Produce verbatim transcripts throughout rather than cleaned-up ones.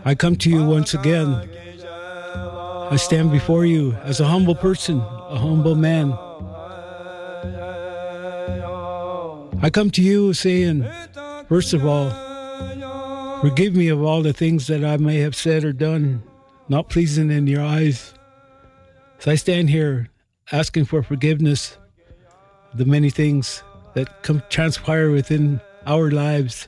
I come to you once again. I stand before you as a humble person, a humble man. I come to you saying, first of all, forgive me of all the things that I may have said or done, not pleasing in your eyes. So I stand here asking for forgiveness of the many things that come transpire within our lives.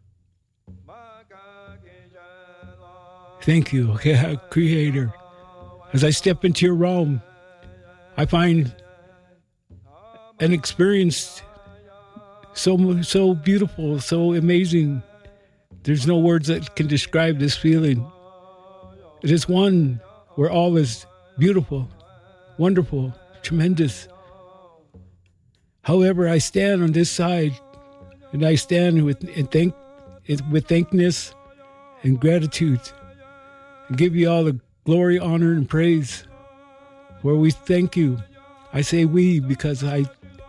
Thank you, Creator. As I step into your realm, I find and experience so so beautiful, so amazing. There's no words that can describe this feeling. It is one where all is beautiful, wonderful, tremendous. However, I stand on this side, and I stand with and thank with thankness and gratitude, and give you all the glory, honor, and praise. For we thank you. I say we because I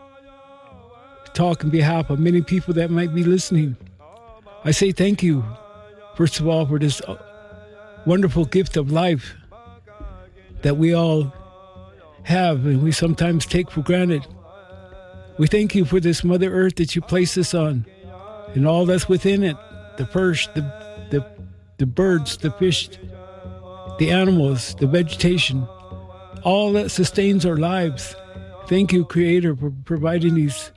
talk on behalf of many people that might be listening. I say thank you, first of all, for this wonderful gift of life that we all have and we sometimes take for granted. We thank you for this Mother Earth that you place us on and all that's within it, the fish, the, the, the birds, the fish, the animals, the vegetation, all that sustains our lives. Thank you, Creator, for providing these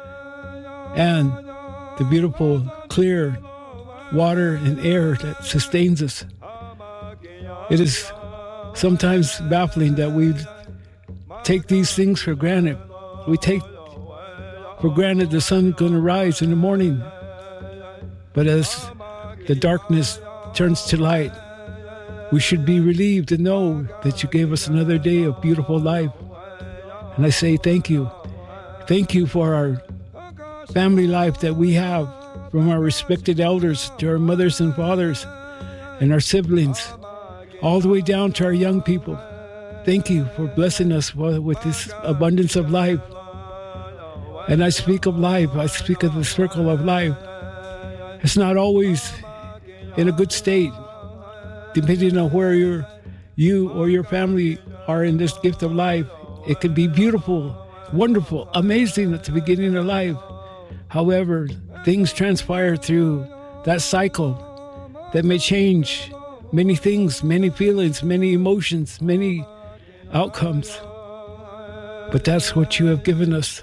and the beautiful, clear water and air that sustains us. It is sometimes baffling that we take these things for granted. We take for granted the sun going to rise in the morning. But as the darkness turns to light, we should be relieved to know that you gave us another day of beautiful life. And I say thank you. Thank you for our family life that we have, from our respected elders to our mothers and fathers and our siblings, all the way down to our young people. Thank you for blessing us with this abundance of life. And I speak of life, I speak of the circle of life. It's not always in a good state, depending on where you're, you or your family are in this gift of life. It can be beautiful, wonderful, amazing at the beginning of life. However, things transpire through that cycle that may change many things, many feelings, many emotions, many outcomes. But that's what you have given us.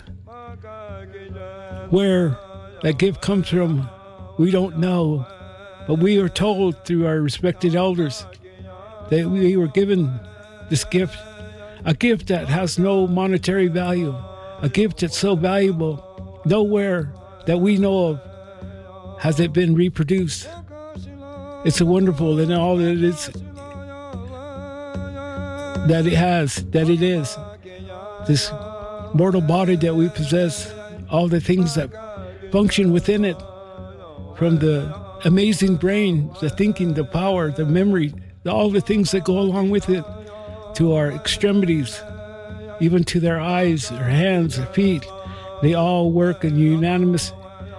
Where that gift comes from, we don't know. But we are told through our respected elders that we were given this gift, a gift that has no monetary value, a gift that's so valuable, nowhere that we know of has it been reproduced. It's a wonderful and all that it is, that it has, that it is. This mortal body that we possess, all the things that function within it, from the amazing brain, the thinking, the power, the memory, all the things that go along with it, to our extremities, even to their eyes, their hands, their feet. They all work in unanimous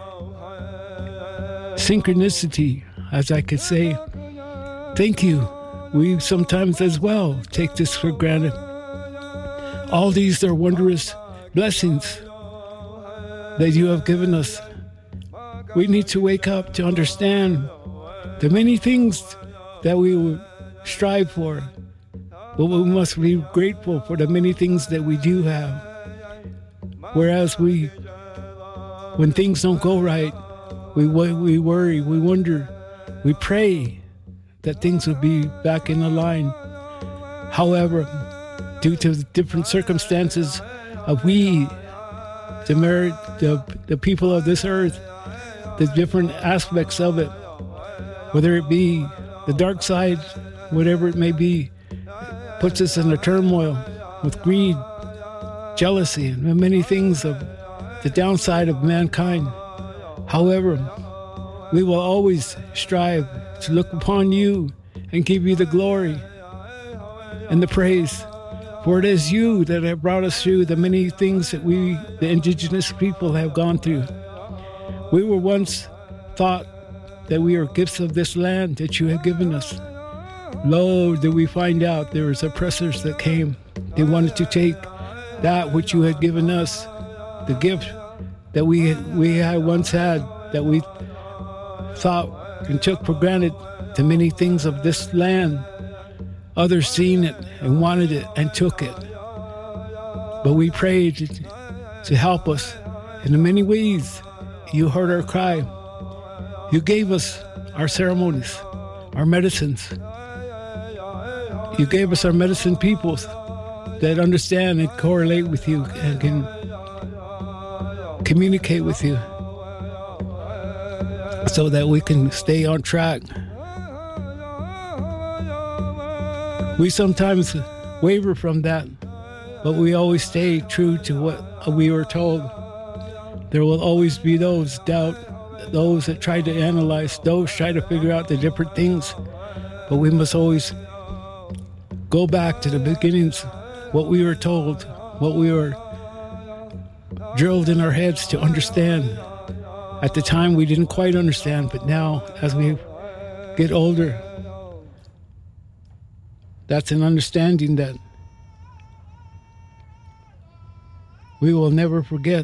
synchronicity, as I could say. Thank you. We sometimes as well take this for granted. All these are wondrous blessings that you have given us. We need to wake up to understand the many things that we would strive for, but we must be grateful for the many things that we do have. Whereas we, when things don't go right, we we worry, we wonder, we pray that things will be back in the line. However, due to the different circumstances of we, the merit, the the people of this earth, the different aspects of it, whether it be the dark side, whatever it may be, puts us in a turmoil with greed, jealousy, and many things of the downside of mankind. However, we will always strive to look upon you and give you the glory and the praise. For it is you that have brought us through the many things that we, the indigenous people, have gone through. We were once thought that we are gifts of this land that you have given us. Lo, did we find out there was oppressors that came. They wanted to take that which you had given us, the gift that we we had once had, that we thought and took for granted, the many things of this land. Others seen it and wanted it and took it. But we prayed to help us in the many ways. You heard our cry. You gave us our ceremonies, our medicines. You gave us our medicine peoples that understand and correlate with you and can communicate with you so that we can stay on track. We sometimes waver from that, but we always stay true to what we were told. There will always be those doubt, those that try to analyze, those try to figure out the different things, but we must always go back to the beginnings, what we were told, what we were drilled in our heads to understand. At the time, we didn't quite understand, but now, as we get older, that's an understanding that we will never forget.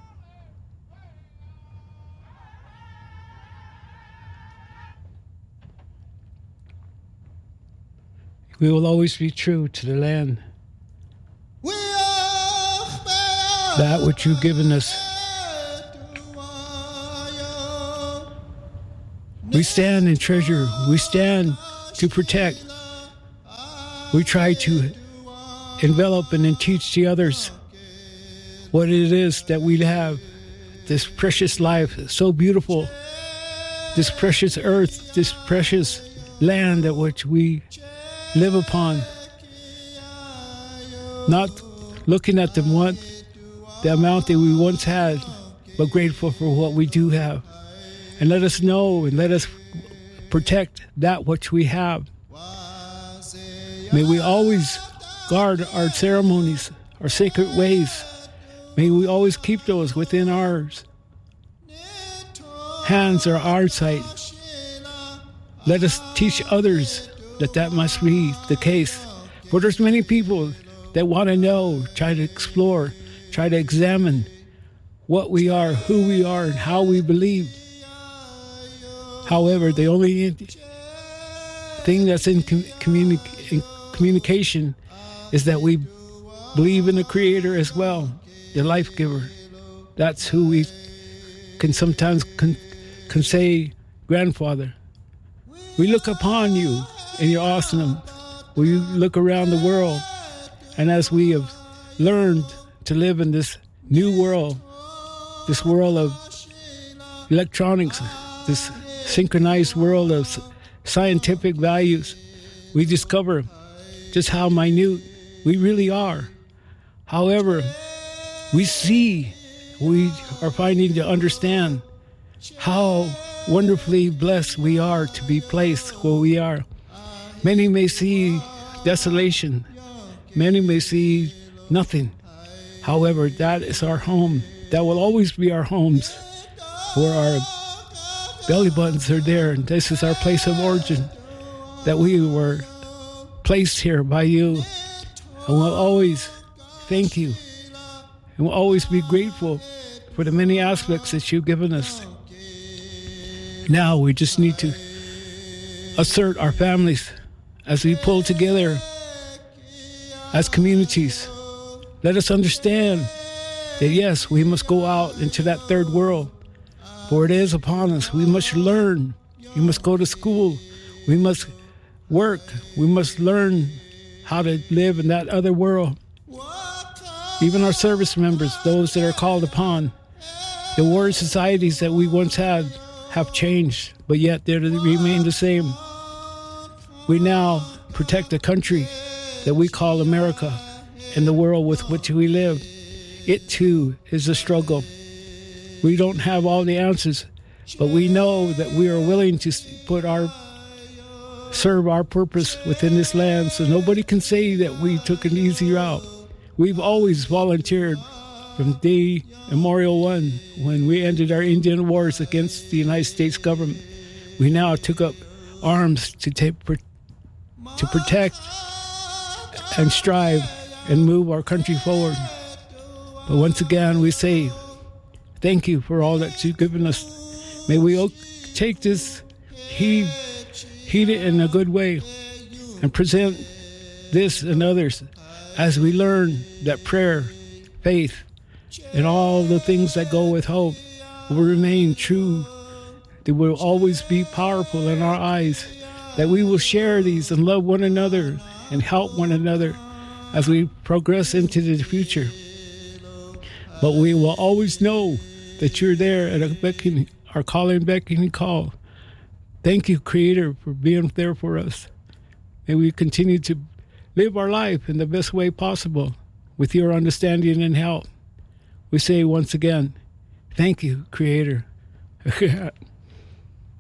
We will always be true to the land, that which you've given us. We stand in treasure. We stand to protect. We try to envelop and then teach the others what it is that we have, this precious life, so beautiful, this precious earth, this precious land at which we live upon. Not looking at the, one, the amount that we once had, but grateful for what we do have. And let us know and let us protect that which we have. May we always guard our ceremonies, our sacred ways. May we always keep those within our hands or our sight. Let us teach others that that must be the case. For there's many people that want to know, try to explore, try to examine what we are, who we are, and how we believe. However, the only thing that's in, communi- in communication is that we believe in the Creator as well, the life giver. That's who we can sometimes can, can say, grandfather. We look upon you in your awesomeness. We look around the world, and as we have learned to live in this new world, this world of electronics, this synchronized world of scientific values, we discover just how minute we really are. However, we see, we are finding to understand how wonderfully blessed we are to be placed where we are. Many may see desolation. Many may see nothing. However, that is our home. That will always be our homes. For our belly buttons are there, and this is our place of origin, that we were placed here by you. And we'll always thank you. And we'll always be grateful for the many aspects that you've given us. Now we just need to assert our families as we pull together as communities. Let us understand that yes, we must go out into that third world, for it is upon us. We must learn. We must go to school. We must work. We must learn how to live in that other world. Even our service members, those that are called upon, the warrior societies that we once had have changed, but yet they remain the same. We now protect the country that we call America and the world with which we live. It too is a struggle. We don't have all the answers, but we know that we are willing to put our serve our purpose within this land, so nobody can say that we took an easy route. We've always volunteered from day immemorial one, when we ended our Indian wars against the United States government. we now took up arms to take to protect and strive and move our country forward. But once again, we say thank you for all that you've given us. May we take this, heed, heed it in a good way, and present this and others as we learn that prayer, faith, and all the things that go with hope will remain true. They will always be powerful in our eyes, that we will share these and love one another and help one another as we progress into the future. But we will always know that you're there at a beckoning, our calling, beckoning call. Thank you, Creator, for being there for us. May we continue to live our life in the best way possible with your understanding and help. We say once again, thank you, Creator.